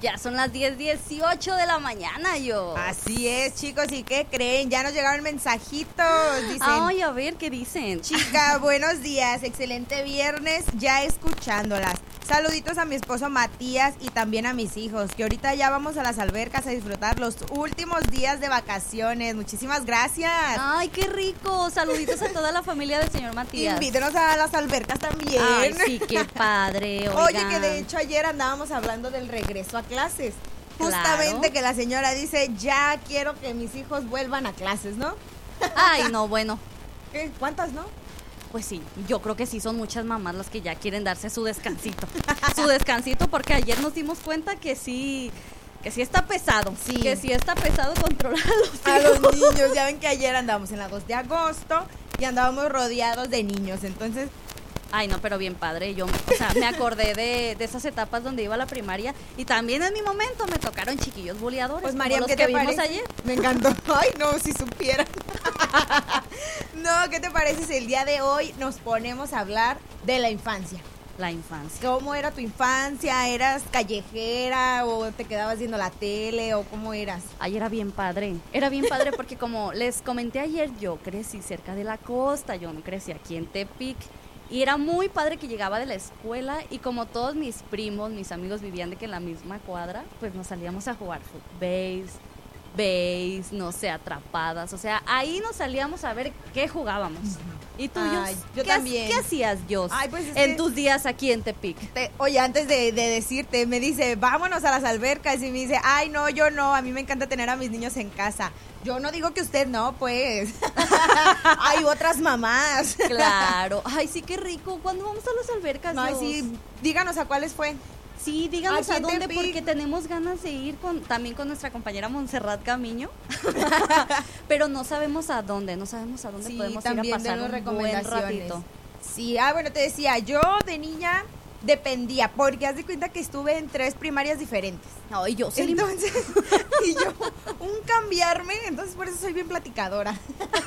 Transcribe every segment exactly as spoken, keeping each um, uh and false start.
Ya son las diez dieciocho de la mañana, yo. Así es, chicos, ¿y qué creen? Ya nos llegaron mensajitos, dicen. Ay, a ver, ¿qué dicen? Chica, buenos días, excelente viernes, ya escuchándolas. Saluditos a mi esposo Matías y también a mis hijos, que ahorita ya vamos a las albercas a disfrutar los últimos días de vacaciones. Muchísimas gracias. Ay, qué rico. Saluditos a toda la familia del señor Matías. Invítenos a las albercas también. Ay, sí, qué padre. Oigan. Oye, que de hecho ayer andábamos hablando del regreso a clases. Justamente Claro. que la señora dice, ya quiero que mis hijos vuelvan a clases, ¿no? Ay, no, bueno. ¿Qué? ¿Cuántas, no? Pues sí, yo creo que sí son muchas mamás las que ya quieren darse su descansito. Su descansito, porque ayer nos dimos cuenta que sí, que sí está pesado. Sí. Que sí está pesado controlar a los A hijos. los niños. Ya ven que ayer andábamos en la dos de agosto y andábamos rodeados de niños. Entonces, Ay, no, pero bien padre. Yo, o sea, me acordé de, de esas etapas donde iba a la primaria y también en mi momento me tocaron chiquillos buleadores. pues como Mariam, los ¿qué que te vimos parece? ayer. Me encantó. Ay, no, si supieran. No, ¿qué te parece si el día de hoy nos ponemos a hablar de la infancia? La infancia. ¿Cómo era tu infancia? ¿Eras callejera o te quedabas viendo la tele o cómo eras? Ay, era bien padre. Era bien padre porque como les comenté ayer, yo crecí cerca de la costa, yo no crecí aquí en Tepic. Y era muy padre que llegaba de la escuela y como todos mis primos, mis amigos vivían de que en la misma cuadra, pues nos salíamos a jugar footbase, base, no sé, atrapadas. O sea, ahí nos salíamos a ver qué jugábamos. ¿Y tú, Ay, Jos? yo ¿Qué ha- también. ¿Qué hacías, Jos, Ay, pues es en que- tus días aquí en Tepic? Te- oye, antes de, de decirte, me dice, vámonos a las albercas. Y me dice, ay, no, yo no, a mí me encanta tener a mis niños en casa. Yo no digo que usted no, pues. Hay otras mamás. Claro. Ay, sí, qué rico. ¿Cuándo vamos a las albercas, Ay, Jos? sí, díganos a cuáles fue. Sí, díganos Aquí a en dónde, Tepic. porque tenemos ganas de ir con también con nuestra compañera Montserrat Camiño, pero no sabemos a dónde, no sabemos a dónde Sí, podemos también ir a pasar denos un buen recomendaciones. ratito. Sí, ah, bueno, te decía, yo de niña dependía, porque haz de cuenta que estuve en tres primarias diferentes. Ay, yo sí. Entonces, y yo, un cambiarme, entonces por eso soy bien platicadora.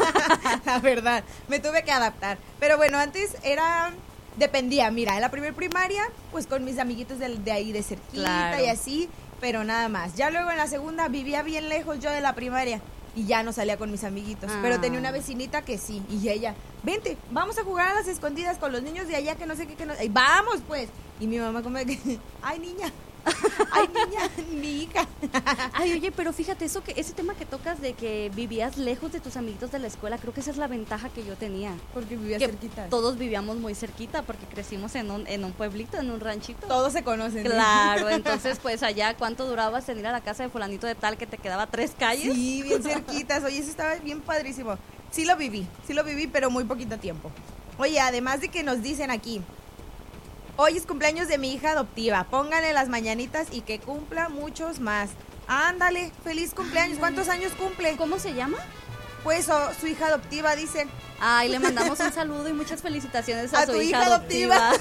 La verdad, me tuve que adaptar. Pero bueno, antes era, dependía, mira, en la primer primaria, pues con mis amiguitos de, de ahí de cerquita Claro. y así, pero nada más. Ya luego en la segunda vivía bien lejos yo de la primaria y ya no salía con mis amiguitos. Ah. Pero tenía una vecinita que sí, y ella, vente, vamos a jugar a las escondidas con los niños de allá que no sé qué, que no, y vamos pues. Y mi mamá como que, ay niña, ay niña, mi hija. Ay, oye, pero fíjate, eso que ese tema que tocas de que vivías lejos de tus amiguitos de la escuela, creo que esa es la ventaja que yo tenía. Porque vivía Que cerquita. todos vivíamos muy cerquita porque crecimos en un en un pueblito, en un ranchito. Todos se conocen. ¿sí? Claro, entonces pues allá, ¿cuánto durabas en ir a la casa de fulanito de tal que te quedaba tres calles? Sí, bien cerquitas. Oye, eso estaba bien padrísimo. Sí lo viví, sí lo viví, pero muy poquito tiempo. Oye, además de que nos dicen aquí, hoy es cumpleaños de mi hija adoptiva, pónganle las mañanitas y que cumpla muchos más. Ándale, feliz cumpleaños. ¿Cuántos años cumple? ¿Cómo se llama? Pues oh, su hija adoptiva dice. Ay, le mandamos un saludo y muchas felicitaciones a, A su tu hija hija adoptiva.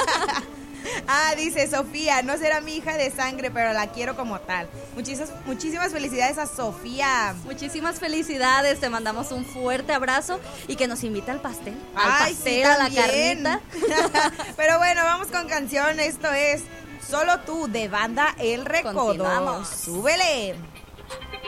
Ah, dice Sofía, no será mi hija de sangre, pero la quiero como tal. Muchísimas, muchísimas felicidades a Sofía. Muchísimas felicidades, te mandamos un fuerte abrazo y que nos invita al pastel, al Ay, pastel, sí, a la también. carnita. Pero bueno, vamos con canción. Esto es Solo tú de Banda El Recodo. Continuamos. Súbele.